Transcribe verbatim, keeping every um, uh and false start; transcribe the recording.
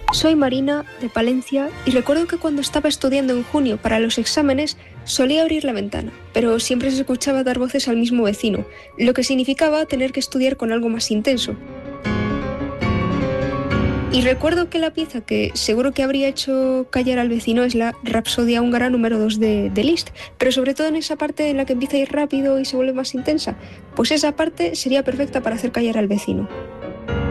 Soy Marina, de Palencia, y recuerdo que cuando estaba estudiando en junio para los exámenes solía abrir la ventana, pero siempre se escuchaba dar voces al mismo vecino, lo que significaba tener que estudiar con algo más intenso. Y recuerdo que la pieza que seguro que habría hecho callar al vecino es la Rapsodia húngara número dos de, de Liszt, pero sobre todo en esa parte en la que empieza a ir rápido y se vuelve más intensa, pues esa parte sería perfecta para hacer callar al vecino.